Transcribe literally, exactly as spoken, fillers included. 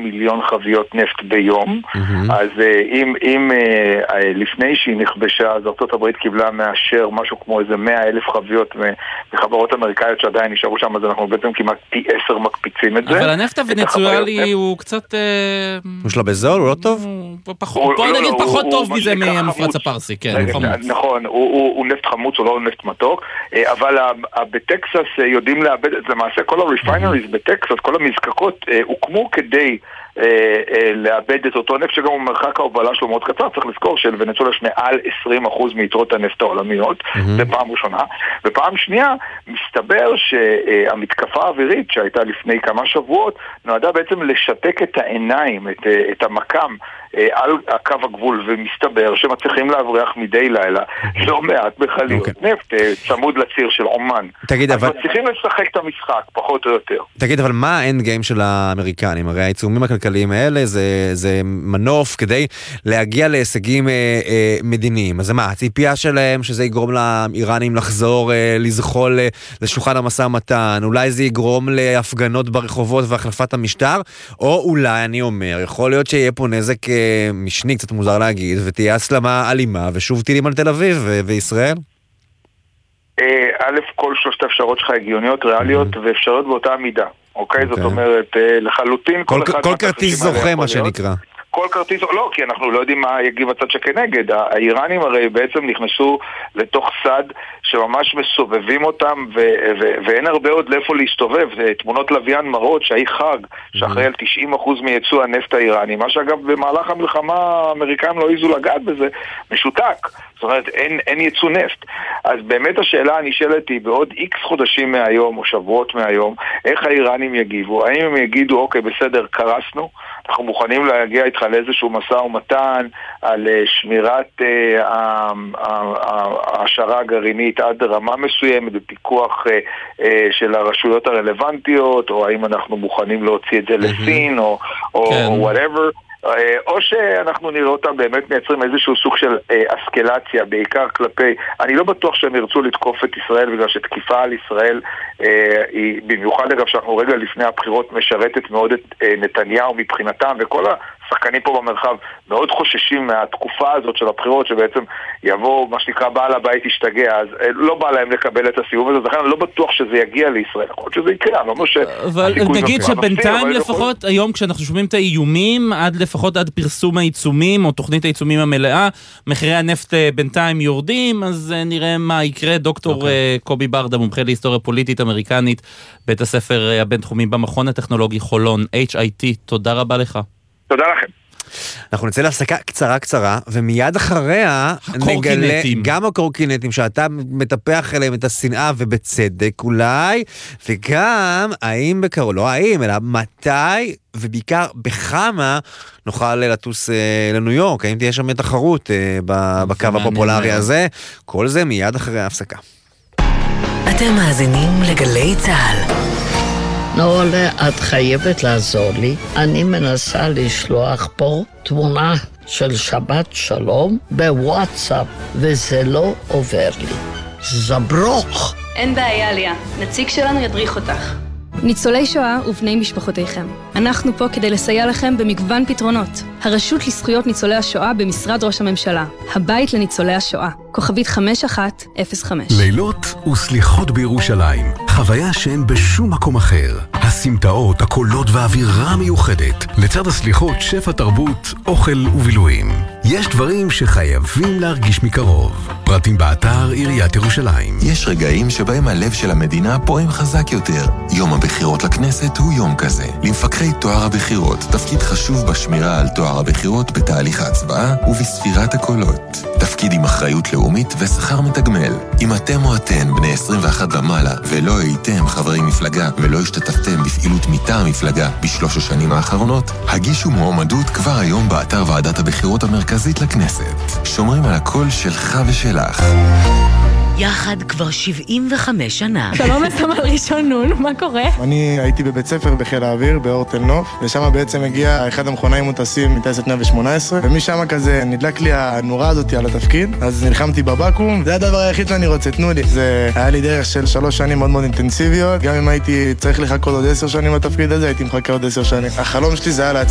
מיליון חביות נפט ביום. Mm-hmm. אז אם, אם לפני שהיא נכבשה, אז ארצות הברית קיבלה מאשר משהו כמו איזה מאה אלף חביות מחברות אמריקאיות שעדיין נשארו שם, אז אנחנו בעצם כמעט פי עשר מקפיצים את זה. אבל הנפט הוונצואלי הוא קצת... הוא שלב בזול, הוא לא טוב? בוא נגיד פחות טוב מזה מהמפרץ הפרסי, כן, חמוץ. נכון, הוא נפט חמוץ, הוא לא נפט מתוק, אבל בטקסס יודעים לאבד, למעשה כל ה-refineries בטקסס, כל המזקקות הוקמו כדי לאבד את אותו נפט שגם הוא מרחק ההובלה שלו מאוד קצר. צריך לזכור שלוונצואלה יש מעל עשרים אחוז מיתרות הנפט העולמיות, זה פעם ראשונה. ופעם שנייה, מסתבר שהמתקפה האווירית שהייתה לפני כמה שבועות, נועדה בעצם לשתק את העיניים, את, את המקם על הקו הגבול, ומסתבר שמצליחים להבריח מדי לילה לא מעט בחליות נפט צמוד לציר של אומן. תגיד, אבל... מצליחים לשחק את המשחק, פחות או יותר. תגיד, אבל מה האנד גיים של האמריקנים? הרי העיצומים הכלכליים האלה זה, זה מנוף כדי להגיע להישגים אה, אה, מדיניים. אז מה, הציפייה שלהם שזה יגרום לאיראנים לחזור, אה, לזחול אה, לשולחן המשא ומתן, אולי זה יגרום להפגנות ברחובות והחלפת המשטר, או אולי, אני אומר, יכול להיות שיהיה פה נזק אה, משני, קצת מוזר להגיד, ותהיה הסלמה אלימה, ושוב טילים על תל אביב ו- וישראל? א', כל שלושת האפשרויות שלך הגיוניות, ריאליות, ואפשרויות באותה מידה. אוקיי? זאת אומרת, לחלוטין... כל כרטיס זוכה, מה שנקרא. כל כרטיס, לא, כי אנחנו לא יודעים מה יגיב הצד שכנגד. האיראנים הרי בעצם נכנסו לתוך סד שממש מסובבים אותם, ו- ו- ואין הרבה עוד לאיפה להסתובב. תמונות לוויין מראות שהיא חג, שאחראי על תשעים אחוז מייצוא הנפט האיראני, מה שאגב במהלך המלחמה האמריקאים לא איזו לגעת בזה, משותק. זאת אומרת, אין, אין ייצוא נפט. אז באמת השאלה הנשאלת היא, בעוד איקס חודשים מהיום, או שבועות מהיום, איך האיראנים יגיבו? האם הם יגידו, אוקיי, בסדר, קרסנו, אנחנו מוכנים להגיע איתך לאיזשהו מסע ומתן על שמירת ההשערה הגרעינית עד רמה מסוימת בפיקוח של הרשויות הרלוונטיות, או האם אנחנו מוכנים להוציא את זה לסין, או, או, או whatever. או שאנחנו נראה אותם באמת מייצרים איזשהו סוג של אסקלציה, בעיקר כלפי, אני לא בטוח שהם ירצו לתקוף את ישראל, בגלל שתקיפה על ישראל היא, במיוחד אגב שאנחנו רגע לפני הבחירות, משרתת מאוד את נתניהו מבחינתם, וכל השחקנים פה במרחב מאוד חוששים מהתקופה הזאת של הבחירות, שבעצם יבוא מה שנקרא בעל הבית ישתגע, אז לא בא להם לקבל את הסיום הזה, לכן אני לא בטוח שזה יגיע לישראל, יכול להיות שזה יקרה, אני לא אומר ש... אבל נגיד שבינתיים לפחות, היום כשאנחנו שומעים את האיומים, עד לפחות עד פרסום העיצומים, או תוכנית העיצומים המלאה, מחירי הנפט בינתיים יורדים, אז נראה מה יקרה. דוקטור קובי ברדה, מומחה להיסטוריה פוליטית אמריקנית, בית הספר הבינתחומי במכון הטכנולוגי חולון, אייץ' איי טי, תודה רבה לך. תודה לכם. אנחנו נצא להפסקה קצרה קצרה, ומיד אחריה נגלה גם הקורקינטים שאתה מטפח אליהם את השנאה ובצדק אולי, וגם האם בקרוב, לא האם, אלא מתי ובעיקר בכמה נוכל לטוס לניו יורק, האם תהיה שם תחרות בקו הפופולרי הזה, כל זה מיד אחרי ההפסקה. אתם מאזינים לגלי צהל. נולה, את חייבת לעזור לי. אני מנסה לשלוח פה תמונה של שבת שלום בוואטסאפ, וזה לא עובר לי. זברוך. אין בעיה, ליה. נציג שלנו ידריך אותך. ניצולי שואה ובני משפחותיכם. אנחנו פה כדי לסייע לכם במגוון פתרונות. הרשות לזכויות ניצולי השואה במשרד ראש הממשלה. הבית לניצולי השואה. כוכבית חמש אחת אפס חמש. לילות וסליחות בירושלים. חוויה שאין בשום מקום אחר. הסמטאות, הקולות והאווירה המיוחדת. לצד הסליחות, שפע תרבות, אוכל ובילויים. יש דברים שחייבים להרגיש מקרוב. פרטים באתר עיריית ירושלים. יש רגעים שבהם הלב של המדינה פועם חזק יותר. יום הבחירות לכנסת הוא יום כזה. למפקחי תואר הבחירות, תפקיד חשוב בשמירה על תואר הבחירות בתהליך ההצבעה ובספירת הקולות. תפקיד עם אחריות לאומית ושכר מתגמל. אם אתם או אתן בני עשרים ואחת ומעלה ולא הייתם חברי מפלגה ולא השתתפתם בפעילות מטעם המפלגה בשלוש השנים האחרונות, הגישו מועמדות כבר היום באתר ועדת הבחירות המרכזית לכנסת. שומרים על הקול שלך ושלך. יחד כבר שבעים וחמש שנה. שלום לסמל ראשון נון, מה קורה? אני הייתי בבית ספר בחיל האוויר, באורטל נוף, ושם בעצם הגיע אחד המכונאים מוטסים מטייסת מאה ושמונה עשרה, ומשם כזה נדלק לי הנורה הזאת על התפקיד, אז נלחמתי בבקו"ם, זה הדבר היחיד שאני רוצה, תנו לי. זה היה לי דרך של שלוש שנים מאוד מאוד אינטנסיביות, גם אם הייתי צריך לחכות עוד עשר שנים בתפקיד הזה, הייתי מחכה עוד עשר שנים. החלום שלי זה היה